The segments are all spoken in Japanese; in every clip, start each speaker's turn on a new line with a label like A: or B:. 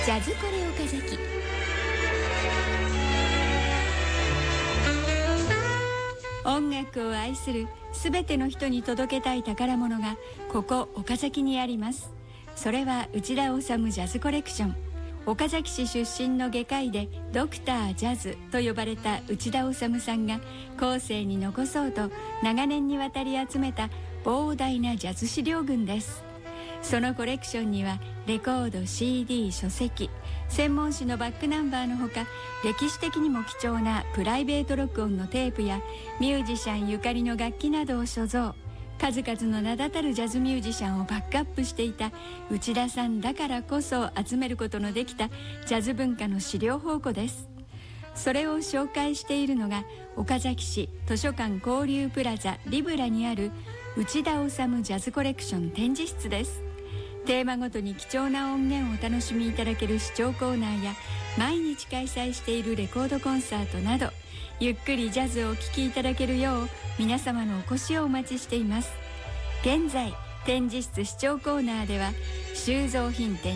A: ジャズコレ岡崎。音楽を愛するすべての人に届けたい宝物がここ岡崎にあります。それは内田治ジャズコレクション。岡崎市出身の外科医でドクタージャズと呼ばれた内田治さんが後世に残そうと長年にわたり集めた膨大なジャズ資料群です。そのコレクションにはレコード、CD、書籍、専門誌のバックナンバーのほか、歴史的にも貴重なプライベート録音のテープやミュージシャンゆかりの楽器などを所蔵。数々の名だたるジャズミュージシャンをバックアップしていた内田さんだからこそ集めることのできたジャズ文化の資料宝庫です。それを紹介しているのが岡崎市図書館交流プラザリブラにある内田治ジャズコレクション展示室です。テーマごとに貴重な音源をお楽しみいただける視聴コーナーや毎日開催しているレコードコンサートなど、ゆっくりジャズをお聴きいただけるよう皆様のお越しをお待ちしています。現在展示室視聴コーナーでは収蔵品展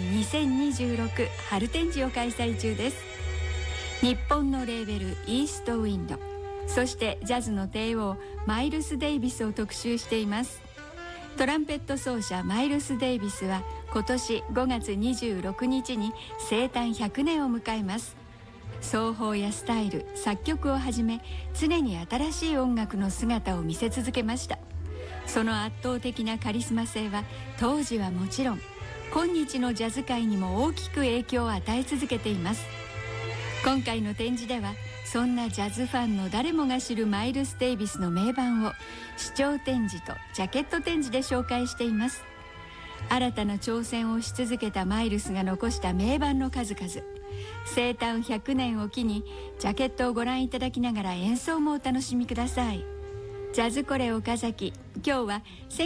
A: 2026春展示を開催中です。日本のレーベルイーストウィンド、そしてジャズの帝王マイルス・デイビスを特集しています。トランペット奏者マイルス・デイビスは今年5月26日に生誕100年を迎えます。奏法やスタイル、作曲をはじめ常に新しい音楽の姿を見せ続けました。その圧倒的なカリスマ性は当時はもちろん今日のジャズ界にも大きく影響を与え続けています。今回の展示ではそんなジャズファンの誰もが知るマイルス・デイビスの名盤を視聴展示とジャケット展示で紹介しています。新たな挑戦をし続けたマイルスが残した名盤の数々、生誕100年を機にジャケットをご覧いただきながら演奏もお楽しみください。ジャズコレ岡崎、今日は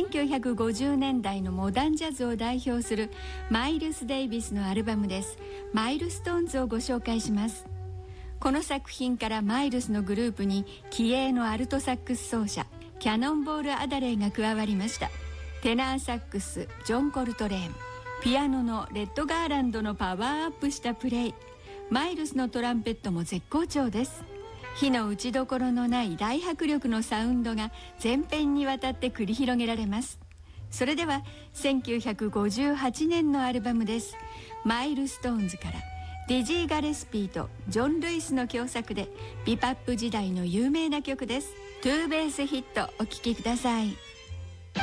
A: 1950年代のモダンジャズを代表するマイルス・デイビスのアルバムです。マイルストーンズをご紹介します。この作品からマイルスのグループに気鋭のアルトサックス奏者キャノンボール・アダレイが加わりました。テナーサックスジョン・コルトレーン、ピアノのレッド・ガーランドのパワーアップしたプレイ、マイルスのトランペットも絶好調です。火の打ちどころのない大迫力のサウンドが全編にわたって繰り広げられます。それでは1958年のアルバムです。マイルストーンズからディジー・ガレスピーとジョン・ルイスの共作でビパップ時代の有名な曲です。トゥーベースヒット、お聴きください。